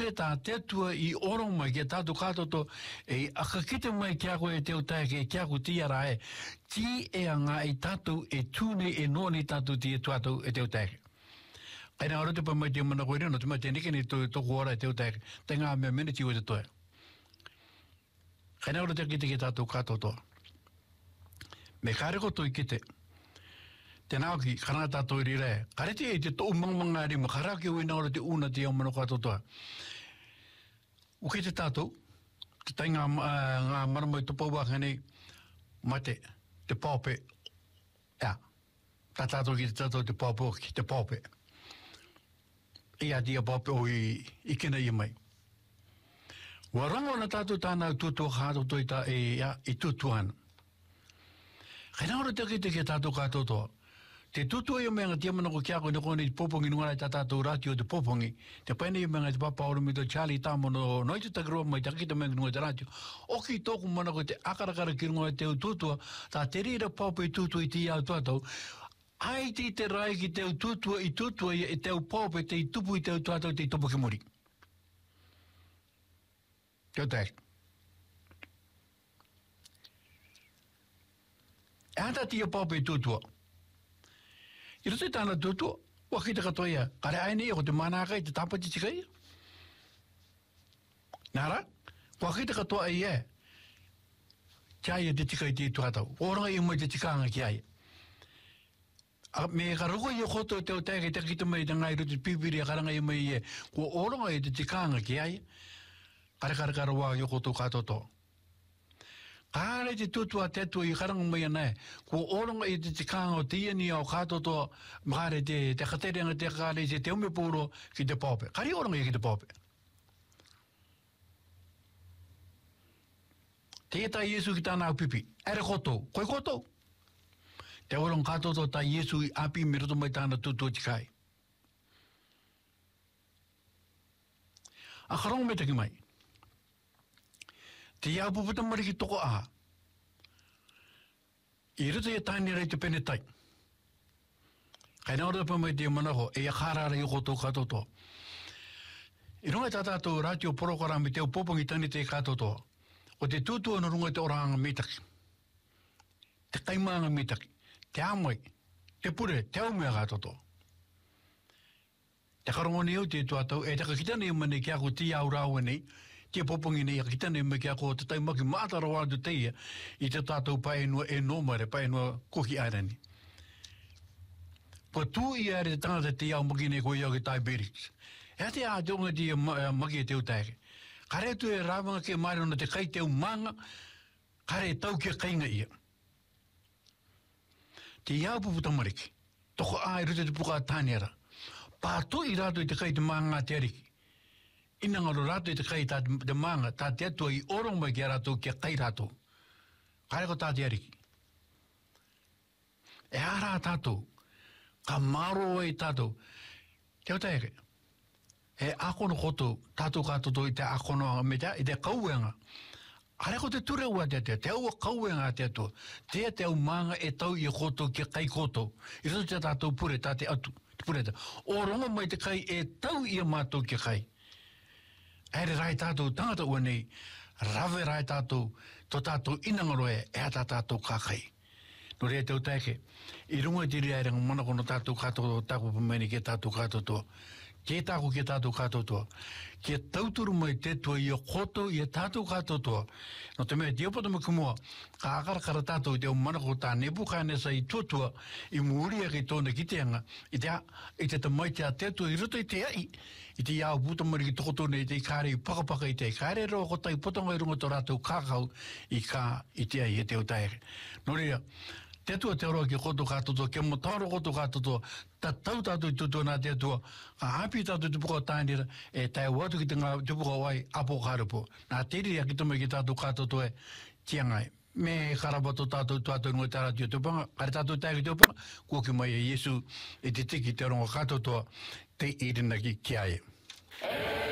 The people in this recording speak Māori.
pure tā te tua I orong mai ke tātou katoto e akakite mai kia koe e teo tae ke kia ko tiara e ti e anga e tātou e tūne e noni tātou ti e tuatou e teo tae. Kai nā orote pa mai te mana koe reno, te mai te nike ni toko ora e teo tae, te ngā mea mene ti o te toe. Kai nā orote kite ke tātou katoto. Me kāre koto I kite. Te nāoki, karanga tātou I rire. Karete e te tō mangmanga rima, karake ui nāora te una te au mana katotoa. Uke te tātou, te tai ngā maramai tupau waka nei, mate, te pāpe. Ia, tā tātou ki te tātou te pāpe ki te pāpe. Ia tia pāpe o I kena I mai. Warango na tātou tāna tūtua kātoto I tūtuana. Kai nāora te ki te ke tātou kātotoa. Te tutua I mea tia mana ko kia koe neko ni popongi nunga ta tātou rati o te popongi. Te paine I mea te papa oro mi to Charlie Tamono noi te takarua mai te akita mea nunga te rati. Oki tōku mana ko te akarakara ki runga te tutua, tā te rira papa I tutua I ti au tuatau. Ai te rai ki te tutua I tutua I te papa te I tupu I te tuatau te I tupu ki muri. Te tai. E hata tia papa I tutua. I roto I tāna tūtua, wakita katoa ia, kare aine ia ko te manaka I te tapati tikai. Nara, wakita katoa ia, kia ia te tikai te tuatau, oranga I mai te tikanga ki ai. Me karoko I koto teo tēke te kita mai te ngai roto pipiri a karanga I mai ia, ko oranga I te tikanga ki ai, kare wā I koto katoto. Kāre te tutua tetua I karanga mai anai, ko oronga I te tikanga o te iani au kātoto, māre te katerenga te kāre te te ume pōro ki te pāpe. Kari oronga I ki te pāpe. Te e tai Iesu ki tāna au pipi, ere koto, koe koto. Te oronga kātoto tai Iesu I api me roto mai tāna tutua tikai. A karonga me taki mai. Te iau puputa mari ki toko aha. I rita I tāni rei te pene tai. Kai nā ora pa mai te manaho, e a kārara I koto katoto. I runga tā tātou ratio porokara me teo popongi tani te katoto. O te tūtua no runga te oranga mitaki. Te kaimanga mitaki. Te amai. Te pure, te aumea katoto. Te karongoni au te tuatau, e te kakitane I mane kia ko ti au rāua nei, te popongi nei, kitane me kia ko te taimaki mātara wātu teia I te tātou paenua e nōmare, paenua koki airani. Po tū I are te tangata te iau maki nei ko iau ki diabetics. Ea te a te onga ti maki e teo taeke. Kare tu e rāwanga ke maare ona te kai teo manga, kare tau kia kainga ia. Te iau puputa mariki, toko ai rute te puka tāniara. Pātu I rātu I te kai te manga te ariki. Ina ngaro rato I te kai tā te manga, tā te atua I orong mai kia rato kia kai rato. Kare ko tā te ariki. E ara tātou, ka maro e tātou. Teo taeke, e akono koto, tātou katoto I te akono me te, I te kauenga. Are ko te ture ua te ua kauenga te atua. Te au manga e tau I koto kia kai koto. I rato te tātou pure, tā te atu. Pureta. O ronga mai te kai e tau I mātou kia kai. Ere rai tātou tangata ua nei, rave rai tātou, tō tātou inangaroe e a tātou kākai. No rea teo taeke, I runga I te rea ranga mana kono tātou kātoto tāku pamene ke tātou kātoto. Ke tāku ke tātou kātoto. Ke tauturu mai te tua I a koto I a tātou kātoto. No te mea, te opata me kumua, ka akarakara tātou I te o mana ko tā Nebukadnesa I tuatua, I muuria ki tōna ki te anga, I te tamai te a te tua I roto I te ai, I te iau putamari ki tokotone I te kāre I pakapaka I te kāre roa ko tai potanga I runga tō rātou kākau I te ai e te o taere. No rea, te tua te oroa ki koto kātoto, ke motaro koto kātoto, ta tau tātou I tutua nā te tua, ka hapi tātou te puka tānira, e tai watu ki te ngā te puka wai apo kārepo. Nā te ria ki tome ki tātou kātoto e tiangai. Me karabato tātou tātou ngoi tāra tio te panga, kare tātou tāi ki te panga, kua ki mai e Yesu e te tiki te ronga kātotoa, te irina ki ae.